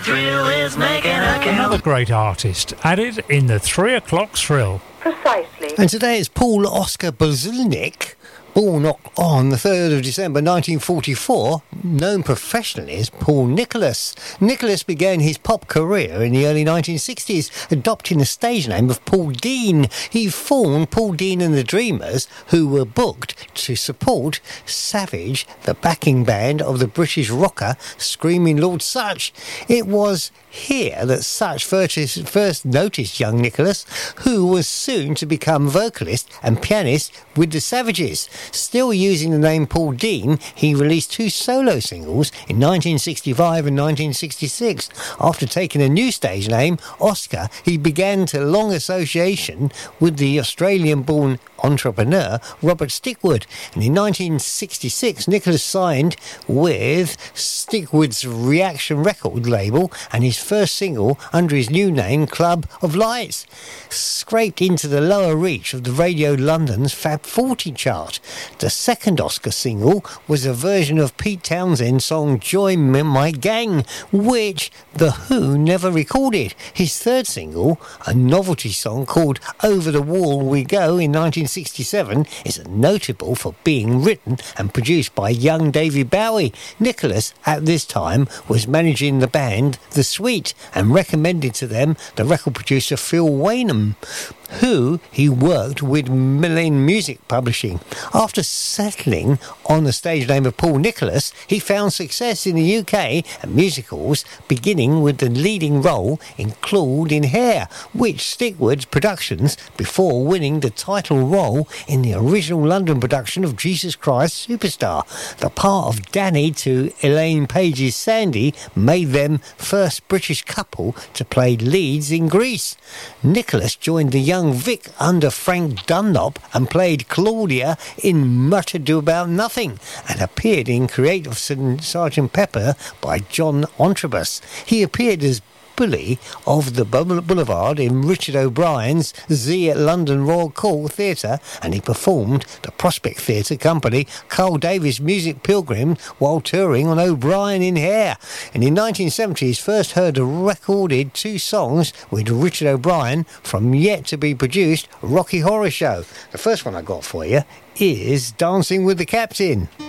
thrill is making a kill. Another great artist added in the 3 o'clock thrill. Precisely. And today it's Paul Oscar Buzilnik, born on the 3rd of December 1944, known professionally as Paul Nicholas. Nicholas began his pop career in the early 1960s, adopting the stage name of Paul Dean. He formed Paul Dean and the Dreamers, who were booked to support Savage, the backing band of the British rocker Screaming Lord Sutch. It was here that Sutch first noticed young Nicholas, who was soon to become vocalist and pianist with the Savages. Still using the name Paul Dean, he released 2 solo singles in 1965 and 1966. After taking a new stage name, Oscar, he began to long association with the Australian-born entrepreneur Robert Stickwood. And in 1966, Nicholas signed with Stickwood's Reaction record label, and his first single under his new name, Club of Lights, scraped into the lower reach of the Radio London's Fab 40 chart. The second Oscar single was a version of Pete Townshend's song Join My Gang, which The Who never recorded. His third single, a novelty song called Over the Wall We Go in 1967, is notable for being written and produced by young David Bowie. Nicholas, at this time, was managing the band The Sweet and recommended to them the record producer Phil Wainham, who he worked with Merlin Music Publishing. After settling on the stage name of Paul Nicholas, he found success in the UK and musicals, beginning with the leading role in Claude in Hair, which Stickwood's productions, before winning the title role in the original London production of Jesus Christ Superstar. The part of Danny to Elaine Page's Sandy made them first British couple to play leads in Grease. Nicholas joined the young Vic under Frank Dunlop and played Claudia in Much Ado About Nothing, and appeared in Create of Sgt. Pepper by John Ontrobus. He appeared as Bully of the Boulevard in Richard O'Brien's Z at London Royal Court Theatre, and he performed the Prospect Theatre Company Carl Davis Music Pilgrim while touring on O'Brien in Hair. And in 1970 he first recorded 2 songs with Richard O'Brien from yet to be produced Rocky Horror Show. The first one I got for you is Dancing with the Captain.